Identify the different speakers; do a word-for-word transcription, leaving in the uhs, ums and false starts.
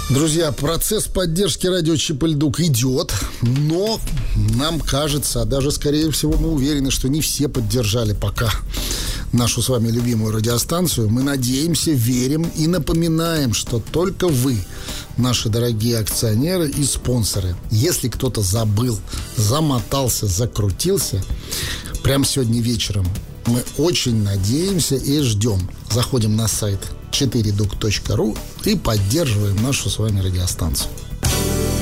Speaker 1: Друзья, процесс поддержки радио Чип-и-Льдук идет, но нам кажется, а даже, скорее всего, мы уверены, что не все поддержали пока нашу с вами любимую радиостанцию. Мы надеемся, верим и напоминаем, что только вы, наши дорогие акционеры и спонсоры. Если кто-то забыл, замотался, закрутился, прямо сегодня вечером мы очень надеемся и ждем. Заходим на сайт четыре дук точка ру и поддерживаем нашу с вами радиостанцию.